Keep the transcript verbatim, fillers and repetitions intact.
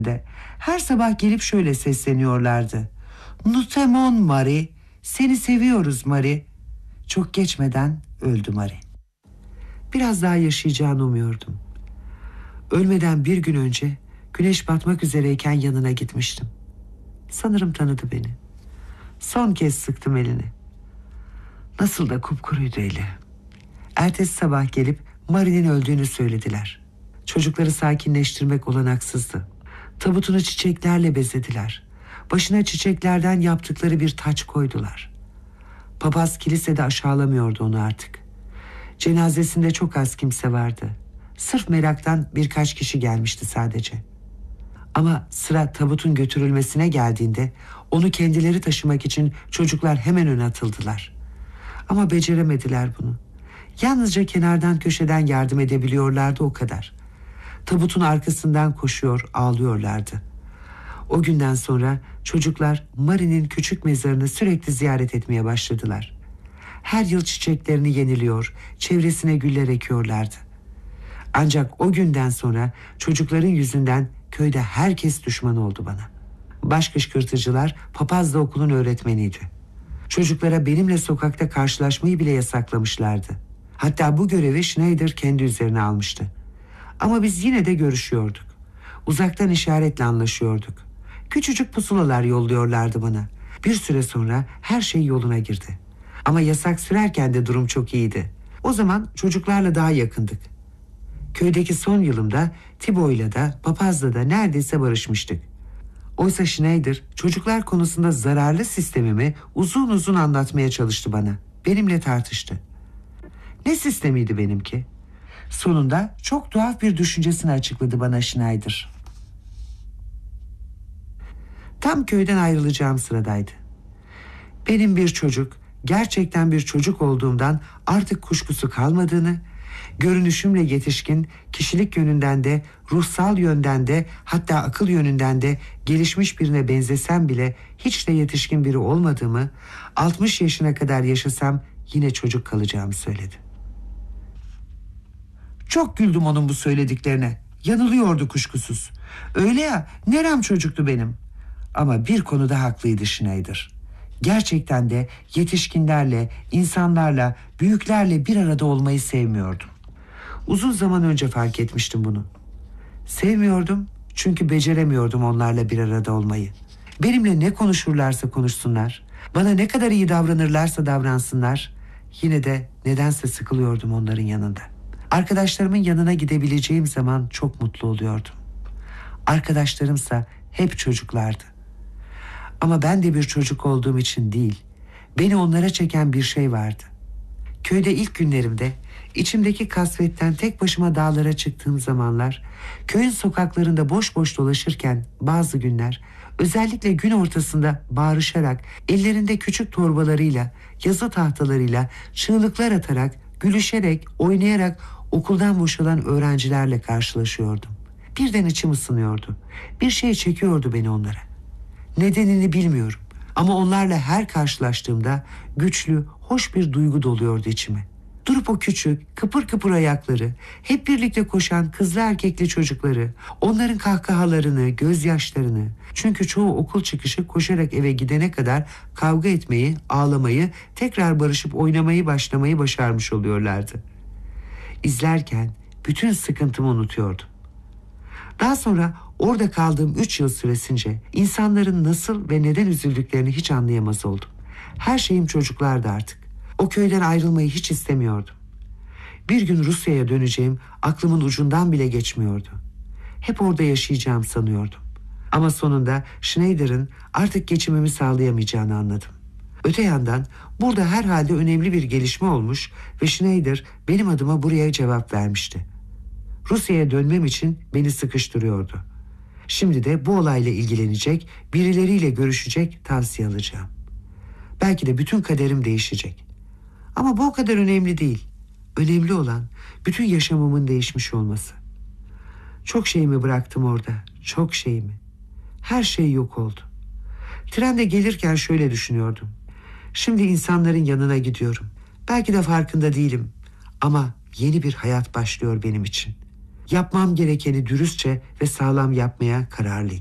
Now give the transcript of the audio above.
de her sabah gelip şöyle sesleniyorlardı. Nutemon Marie, seni seviyoruz Marie. Çok geçmeden öldü Marie. Biraz daha yaşayacağını umuyordum. Ölmeden bir gün önce güneş batmak üzereyken yanına gitmiştim. Sanırım tanıdı beni. Son kez sıktım elini. Nasıl da kupkuruydu eli. Ertesi sabah gelip Marie'nin öldüğünü söylediler. Çocukları sakinleştirmek olanaksızdı. Tabutunu çiçeklerle bezediler. Başına çiçeklerden yaptıkları bir taç koydular. Papaz kilisede aşağılamıyordu onu artık. Cenazesinde çok az kimse vardı. Sırf meraktan birkaç kişi gelmişti sadece. Ama sıra tabutun götürülmesine geldiğinde onu kendileri taşımak için çocuklar hemen öne atıldılar. Ama beceremediler bunu. Yalnızca kenardan köşeden yardım edebiliyorlardı, o kadar. Tabutun arkasından koşuyor, ağlıyorlardı. O günden sonra çocuklar Marie'nin küçük mezarını sürekli ziyaret etmeye başladılar. Her yıl çiçeklerini yeniliyor, çevresine güller ekiyorlardı. Ancak o günden sonra çocukların yüzünden köyde herkes düşman oldu bana. Baş kışkırtıcılar papaz da okulun öğretmeniydi. Çocuklara benimle sokakta karşılaşmayı bile yasaklamışlardı. Hatta bu görevi Schneider kendi üzerine almıştı. Ama biz yine de görüşüyorduk. Uzaktan işaretle anlaşıyorduk. Küçücük pusulalar yolluyorlardı bana. Bir süre sonra her şey yoluna girdi. Ama yasak sürerken de durum çok iyiydi. O zaman çocuklarla daha yakındık. Köydeki son yılımda Thibault'la da papazla da neredeyse barışmıştık. Oysa Schneider çocuklar konusunda zararlı sistemimi uzun uzun anlatmaya çalıştı bana. Benimle tartıştı. Ne sistemiydi benimki? Sonunda çok tuhaf bir düşüncesini açıkladı bana Schneider. Tam köyden ayrılacağım sıradaydı. Benim bir çocuk, gerçekten bir çocuk olduğumdan artık kuşkusu kalmadığını, görünüşümle yetişkin, kişilik yönünden de, ruhsal yönden de, hatta akıl yönünden de gelişmiş birine benzesem bile hiç de yetişkin biri olmadığımı, altmış yaşına kadar yaşasam yine çocuk kalacağımı söyledi. Çok güldüm onun bu söylediklerine. Yanılıyordu kuşkusuz. Öyle ya, nerem çocuktu benim. Ama bir konuda haklıydı Schneider. Gerçekten de yetişkinlerle, insanlarla, büyüklerle bir arada olmayı sevmiyordum. Uzun zaman önce fark etmiştim bunu. Sevmiyordum çünkü beceremiyordum onlarla bir arada olmayı. Benimle ne konuşurlarsa konuşsunlar, bana ne kadar iyi davranırlarsa davransınlar, yine de nedense sıkılıyordum onların yanında. Arkadaşlarımın yanına gidebileceğim zaman çok mutlu oluyordum. Arkadaşlarımsa hep çocuklardı. Ama ben de bir çocuk olduğum için değil, beni onlara çeken bir şey vardı. Köyde ilk günlerimde, içimdeki kasvetten tek başıma dağlara çıktığım zamanlar, köyün sokaklarında boş boş dolaşırken bazı günler, özellikle gün ortasında bağırışarak, ellerinde küçük torbalarıyla, yazı tahtalarıyla, çığlıklar atarak, gülüşerek, oynayarak okuldan boşalan öğrencilerle karşılaşıyordum. Birden içim ısınıyordu. Bir şey çekiyordu beni onlara. Nedenini bilmiyorum ama onlarla her karşılaştığımda güçlü, hoş bir duygu doluyordu içime. Durup o küçük, kıpır kıpır ayakları, hep birlikte koşan kızlı erkekli çocukları, onların kahkahalarını, gözyaşlarını, çünkü çoğu okul çıkışı koşarak eve gidene kadar kavga etmeyi, ağlamayı, tekrar barışıp oynamayı başlamayı başarmış oluyorlardı. İzlerken bütün sıkıntımı unutuyordum. Daha sonra orada kaldığım üç yıl süresince insanların nasıl ve neden üzüldüklerini hiç anlayamaz oldum. Her şeyim çocuklardı artık. O köyden ayrılmayı hiç istemiyordum. Bir gün Rusya'ya döneceğim aklımın ucundan bile geçmiyordu. Hep orada yaşayacağım sanıyordum. Ama sonunda Schneider'in artık geçimimi sağlayamayacağını anladım. Öte yandan burada herhalde önemli bir gelişme olmuş ve Schneider benim adıma buraya cevap vermişti. Rusya'ya dönmem için beni sıkıştırıyordu. Şimdi de bu olayla ilgilenecek, birileriyle görüşecek, tavsiye alacağım. Belki de bütün kaderim değişecek. Ama bu o kadar önemli değil. Önemli olan bütün yaşamımın değişmiş olması. Çok şeyimi bıraktım orada, çok şeyimi. Her şey yok oldu. Trende gelirken şöyle düşünüyordum. Şimdi insanların yanına gidiyorum. Belki de farkında değilim. Ama yeni bir hayat başlıyor benim için. Yapmam gerekeni dürüstçe ve sağlam yapmaya kararlıydım.